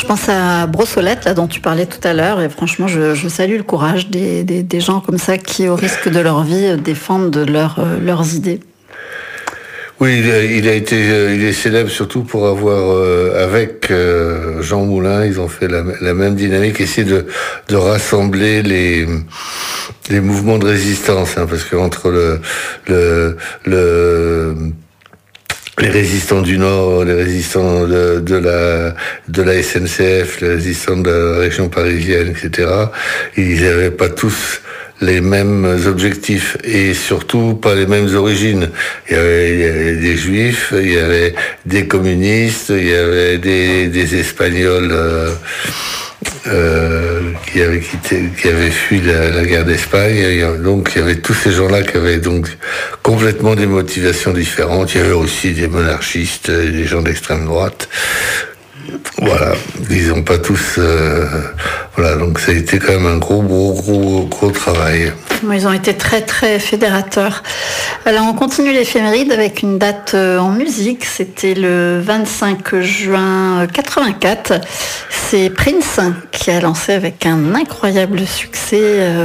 Je pense à Brossolette, là, dont tu parlais tout à l'heure, et franchement, je salue le courage des gens comme ça qui, au risque de leur vie, défendent leurs idées. Oui, il est célèbre surtout pour avoir, avec Jean Moulin, ils ont fait la même dynamique, essayer de rassembler les mouvements de résistance, hein, parce que entre les résistants du Nord, les résistants de la SNCF, les résistants de la région parisienne, etc., ils n'avaient pas tous les mêmes objectifs et surtout pas les mêmes origines. Il y avait des juifs, il y avait des communistes, il y avait des Espagnols qui avaient fui la guerre d'Espagne. Donc il y avait tous ces gens-là qui avaient donc complètement des motivations différentes. Il y avait aussi des monarchistes, des gens d'extrême droite. Voilà, ils n'ont pas tous. Voilà, donc ça a été quand même un gros travail. Ils ont été très très fédérateurs. Alors on continue l'éphéméride avec une date en musique. C'était le 25 juin 84. C'est Prince qui a lancé avec un incroyable succès